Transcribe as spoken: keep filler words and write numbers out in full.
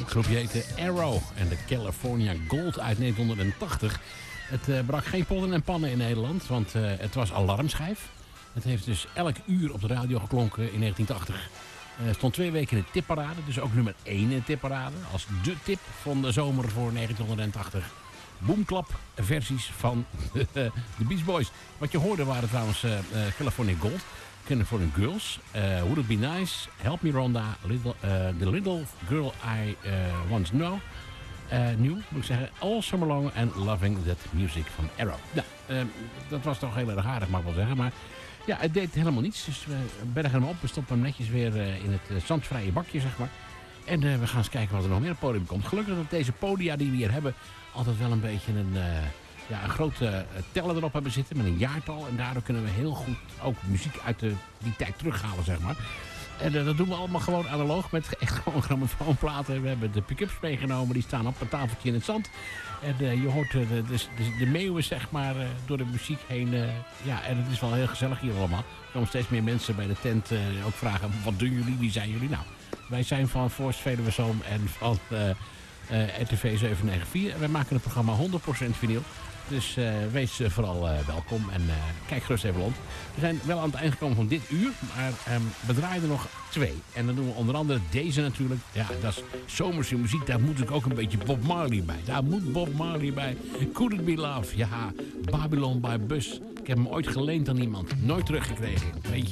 groepje heette Arrow en de California Gold uit negentien tachtig. Het uh, brak geen potten en pannen in Nederland, want uh, het was alarmschijf. Het heeft dus elk uur op de radio geklonken in negentien tachtig. Uh, stond twee weken in de tipparade, dus ook nummer één in de tipparade. Als de tip van de zomer voor negentien tachtig. Boomklap versies van de Beach Boys. Wat je hoorde waren trouwens uh, uh, California Gold, California Girls, uh, Would It Be Nice, Help Me Rhonda, little, uh, The Little Girl I uh, Once Know. Uh, nieuw, moet ik zeggen. All Summer Long and Loving That Music van Arrow. Nou, uh, dat was toch heel erg aardig, mag ik wel zeggen. Maar ja, het deed helemaal niets. Dus we bergen hem op. We stoppen hem netjes weer uh, in het uh, zandvrije bakje, zeg maar. En uh, we gaan eens kijken wat er nog meer op het podium komt. Gelukkig dat deze podia die we hier hebben altijd wel een beetje een, uh, ja, een grote uh, teller erop hebben zitten. Met een jaartal. En daardoor kunnen we heel goed ook muziek uit de, die tijd terughalen, zeg maar. En uh, dat doen we allemaal gewoon analoog met echt gewoon grammofoonplaten. We hebben de pick-ups meegenomen, die staan op een tafeltje in het zand. En uh, je hoort uh, de, de, de meeuwen zeg maar uh, door de muziek heen. Uh, ja, en het is wel heel gezellig hier allemaal. Er komen steeds meer mensen bij de tent uh, ook vragen, wat doen jullie, wie zijn jullie? Nou, wij zijn van Forst Veluwe Zoom en van uh, uh, R T V zeven negen vier. En wij maken het programma honderd procent vinyl. Dus uh, wees uh, vooral uh, welkom en uh, kijk gerust even rond. We zijn wel aan het eind gekomen van dit uur, maar um, we draaien er nog twee. En dan doen we onder andere deze natuurlijk. Ja, dat is zomerse muziek, daar moet ik ook een beetje Bob Marley bij. Daar moet Bob Marley bij. Could It Be Love? Ja, Babylon by Bus. Ik heb hem ooit geleend aan iemand. Nooit teruggekregen. Weet je.